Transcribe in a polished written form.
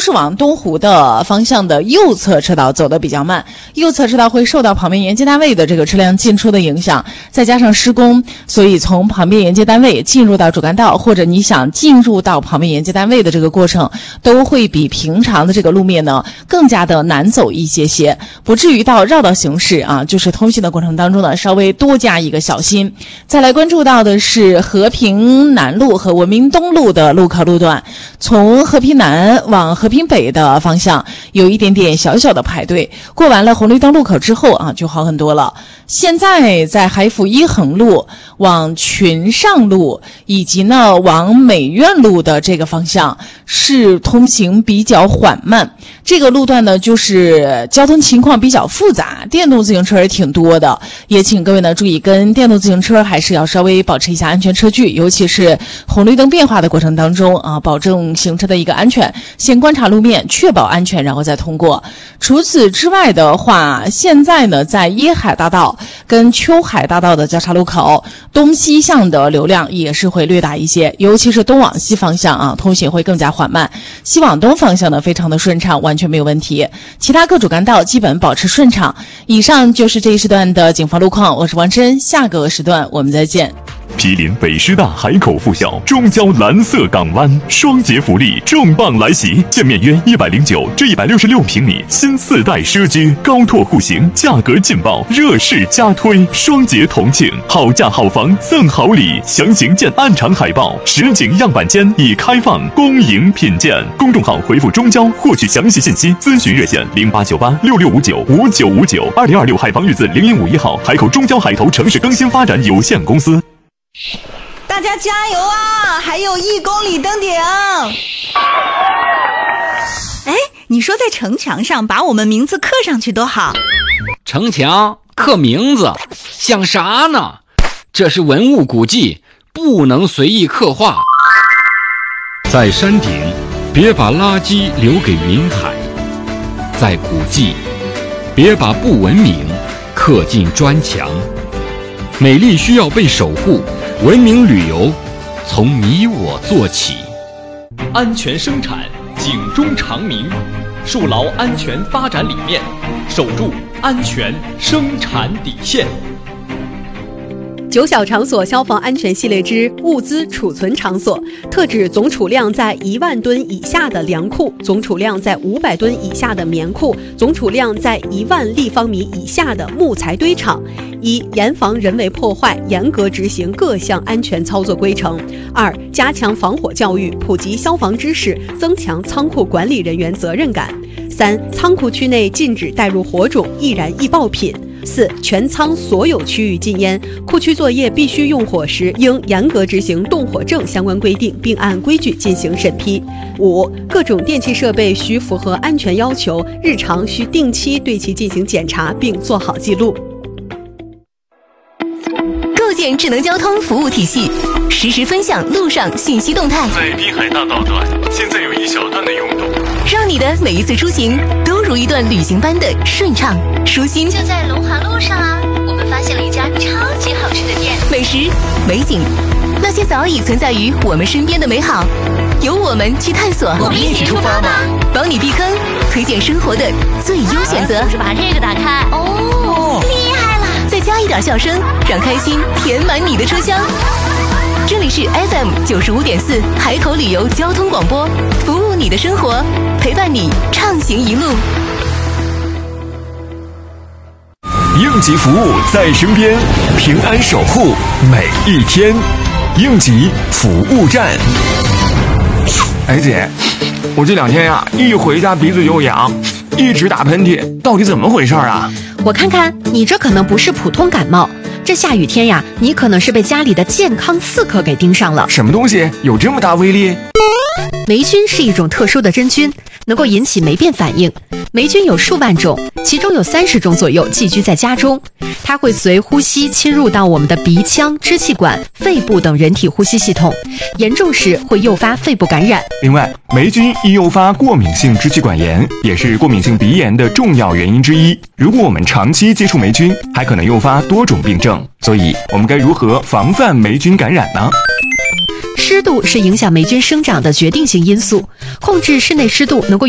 是往东湖的方向的右侧车道走得比较慢，右侧车道会受到旁边沿街单位的这个车辆进出的影响，再加上施工，所以从旁边沿街单位进入到主干道，或者你想进入到旁边沿街单位的这个过程，都会比平常的这个路面呢更加的难走一些些，不至于到绕道行驶啊，就是通行的过程当中呢稍微多加一个小心。再来关注到的是和平南路和文明东路的路口路段，从和平南往和平北的方向有一点点小小的排队，过完了红绿灯路口之后啊就好很多了。现在在海府一横路往群上路以及呢往美院路的这个方向是通行比较缓慢，这个路段呢就是交通情况比较复杂，电动自行车也挺多的，也请各位呢注意跟电动自行车还是要稍微保持一下安全车距，尤其是红绿灯变化的过程当中啊，保证行车的一个安全，先观察路面确保安全然后再通过。除此之外的话，现在呢在椰海大道跟秋海大道的交叉路口，东西向的流量也是会略大一些，尤其是东往西方向啊，通行会更加缓慢，西往东方向呢非常的顺畅，完全没有问题，其他各主干道基本保持顺畅。以上就是这一时段的警方路况，我是王琛，下个时段我们再见。 毗邻北师大海口附校，中交蓝色港湾，双节福利重磅来袭，建面约109至166平米新4代奢居，高拓户型，价格劲爆，热势加推，双节同庆，好价好房赠好礼，详情见暗场海报，实景样板间已开放，恭迎品鉴。公众号回复中交获取详细信息，咨询热线089866595959，2026海防日子0151号，海口中交海投城市更新发展有限公司。 大家加油啊！还有1公里登顶。哎，你说在城墙上把我们名字刻上去多好。 城墙刻名字想啥呢？这是文物古迹，不能随意刻画。 在山顶别把垃圾留给云海，在古迹别把不文明刻进砖墙。美丽需要被守护，文明旅游从你我做起。 安全生产，警钟长鸣，树牢安全发展理念，守住安全生产底线。 9小场所消防安全系列之物资储存场所，特指总储量在1万吨以下的粮库，总储量在500吨以下的棉库，总储量在1万立方米以下的木材堆场。1、严防人为破坏，严格执行各项安全操作规程。2、加强防火教育，普及消防知识，增强仓库管理人员责任感。3、仓库区内禁止带入火种、易燃易爆品。4、全仓所有区域禁烟，库区作业必须用火时应严格执行动火证相关规定，并按规矩进行审批。5、各种电气设备需符合安全要求，日常需定期对其进行检查并做好记录。 构建智能交通服务体系，实时分享路上信息动态。 在滨海大道段，现在有一小段的拥堵， 让你的每一次出行都如一段旅行般的顺畅舒心。 就在龙华路上啊，我们发现了一家超级好吃的店， 美食、美景，那些早已存在于我们身边的美好，由我们去探索。 我们一起出发吧， 帮你避坑，推荐生活的最优选择。 就是把这个打开。哦，厉害了！ 再加一点笑声，让开心填满你的车厢。这里是 FM95.4 海口旅游交通广播，服务你的生活，陪伴你畅行一路。 应急服务在身边，平安守护每一天。应急服务站。 哎姐，我这2天呀，一回家鼻子就痒，一直打喷嚏，到底怎么回事啊？ 我看看，你这可能不是普通感冒，这下雨天呀，你可能是被家里的健康刺客给盯上了。 什么东西有这么大威力？ 霉菌是一种特殊的真菌，能够引起霉变反应。霉菌有数万种，其中有30种左右寄居在家中，它会随呼吸侵入到我们的鼻腔、支气管、肺部等人体呼吸系统，严重时会诱发肺部感染。 另外，霉菌易诱发过敏性支气管炎，也是过敏性鼻炎的重要原因之一。如果我们长期接触霉菌，还可能诱发多种病症。所以，我们该如何防范霉菌感染呢？ 湿度是影响霉菌生长的决定性因素，控制室内湿度能够